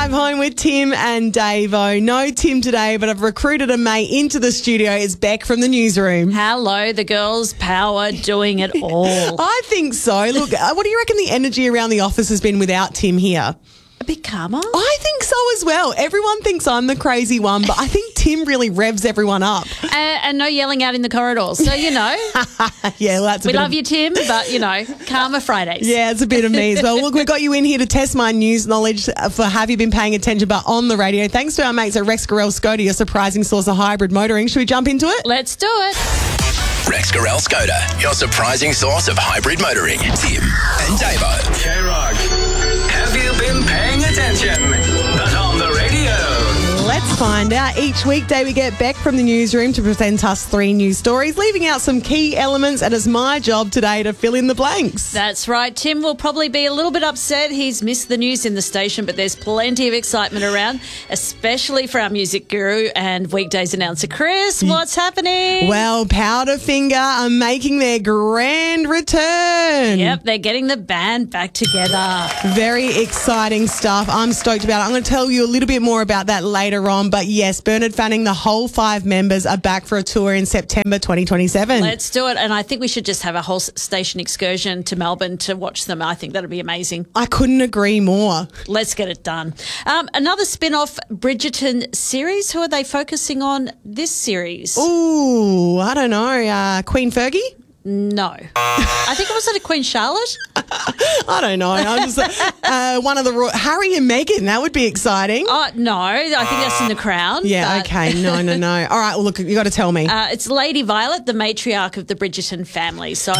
Drive home with Tim and Davo. No Tim today, but I've recruited a mate into the studio. It's Beck from the newsroom. Hello, the girls' power doing it all. I think so. Look, what do you reckon the energy around the office has been without Tim here? A bit calmer. I think so as well. Everyone thinks I'm the crazy one, but I think Tim really revs everyone up. And no yelling out in the corridors. So, Yeah, well, that's we love you, Tim, but, calmer Fridays. Yeah, it's a bit of me as well. Look, we've got you in here to test my news knowledge for have you been paying attention, but on the radio. Thanks to our mates at Rex Gorell Skoda, your surprising source of hybrid motoring. Should we jump into it? Let's do it. Rex Gorell Skoda, your surprising source of hybrid motoring. Tim and Davo. K-Rock, have you been paying attention? But on the radio. Let's find out. Each weekday we get Beck from the newsroom to present us 3 news stories, leaving out some key elements, and it's my job today to fill in the blanks. That's right. Tim will probably be a little bit upset. He's missed the news in the station, but there's plenty of excitement around, especially for our music guru and weekdays announcer, Chris. What's happening? Well, Powderfinger are making their grand return. Yep, they're getting the band back together. Very exciting stuff. I'm stoked about it. I'm going to tell you a little bit more about that later on. But yes, Bernard Fanning, the whole 5 members are back for a tour in September 2027. Let's do it. And I think we should just have a whole station excursion to Melbourne to watch them. I think that'll be amazing. I couldn't agree more. Let's get it done. Another spin-off Bridgerton series. Who are they focusing on this series? Ooh, I don't know. Queen Fergie? No. I think it was Queen Charlotte. I don't know. I'm just one of the Harry and Meghan. That would be exciting. No, I think that's in The Crown. Yeah, okay. No. All right, well, look, you got to tell me. It's Lady Violet, the matriarch of the Bridgerton family. So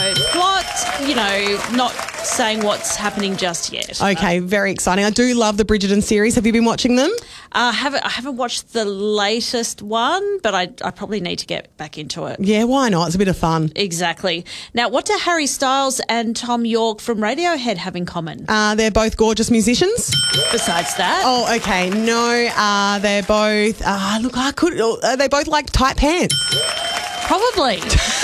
not saying what's happening just yet. Okay, very exciting. I do love the Bridgerton series. Have you been watching them? I haven't watched the latest one, but I probably need to get back into it. Yeah, why not? It's a bit of fun. Exactly. Now, what do Harry Styles and Tom York from Radiohead have in common? They're both gorgeous musicians. Besides that? Oh, okay. No, they're both... they both like tight pants. Probably.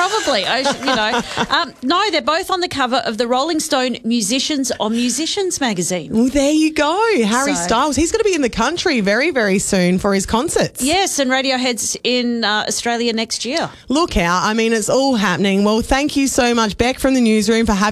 No, they're both on the cover of the Rolling Stone Musicians on Musicians magazine. Well, there you go. Harry Styles. He's going to be in the country very, very soon for his concerts. Yes, and Radiohead's in Australia next year. Look out. I mean, it's all happening. Well, thank you so much, Beck from the newsroom, for having